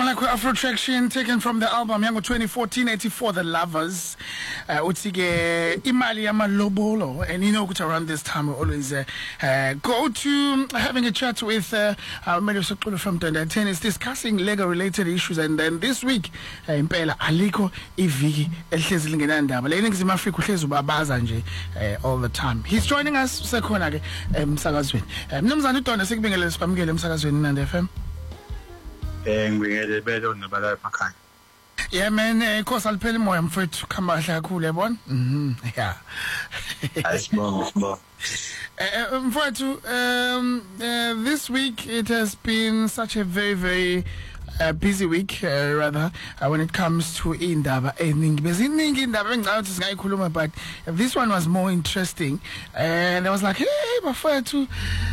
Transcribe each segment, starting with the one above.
like Afro Traction taken from the album yango 2014-84 The Lovers. Utsike imali yamalobolo, and you know around this time we always go to having a chat with our Mario Sokolo from Tanda Tennis discussing legal related issues, and then this week impela aliko iviki ehlezi lingenandaba le ningizima Africa uhlezi ubabaza nje all the time. He's joining us sekhona ke emsakazweni. Mnumzana uDonda sikubingelele sikwamukele emsakazweni Nandi FM. Ngibingelele belo nabala emakhaya. Yeah man, khosi aliphela imoya mfethu khamba kahle kakhulu yabona. Yeah. Ayisibonga. Mfethu, this week it has been such a very busy week rather when it comes to indaba eningi beziningi indaba engicabanga ukuthi singayikhuluma, but this one was more interesting, and I was like, hey bafethu,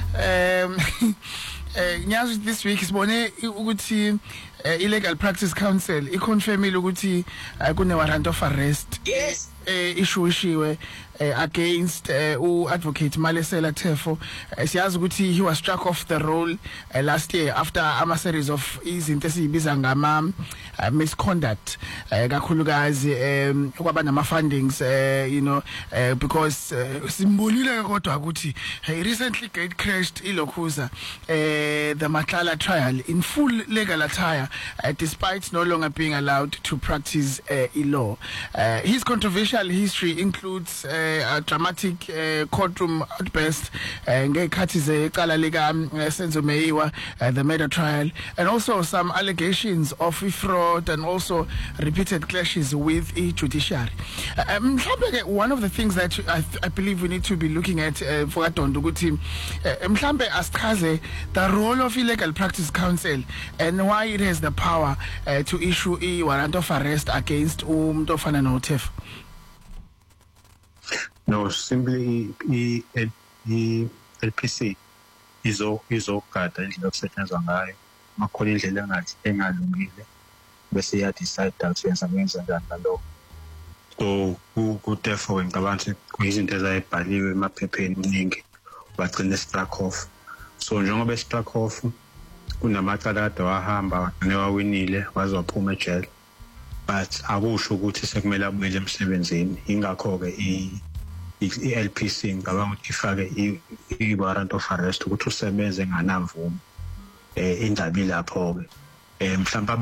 nyazi this week sibone ukuthi Illegal Practice Council iconfirmile ukuthi kune warrant of arrest issued against advocate Malesela Tefo. Siyazi ukuthi he was struck off the roll last year after a series of izinto esibiza ngama misconduct kakhulukazi kwaba nama fundings because simbolile kodwa ukuthi he recently gate crashed iLokhuza the Matlala trial in full legal attire despite no longer being allowed to practice law. His controversial history includes a dramatic courtroom outburst ngekhathi zecala lika Senzo Meyiwa, the murder trial, and also some allegations of fraud and also repeated clashes with the judiciary. One of the things that I believe we need to be looking at for Adondo ukuthi mhlambe asichaze the role of Illegal Practice Council and why it has the power to issue a warrant of arrest against umuntu ofana noThefo. No, simply LPC izogada indlela okusetshenzwa ngayo makhona indlela engalungile bese ya decide ukuthi yenza njani ngalokho. So uThefo ngicabanga ukuthi kuyizinto ezayibhaliwe emaphepheni uningi bagcina struck off. So njengoba struck off kunamacala ade wahamba newawinile wazophuma ejele, but akusho ukuthi sekumele abuyele emsebenzini. Ingakho ke i-LPC ngicabanga ukuthi ifake i-warrant of arrest ukuthi usebenze nganamvumo indaba ilapho ke mhlawumbe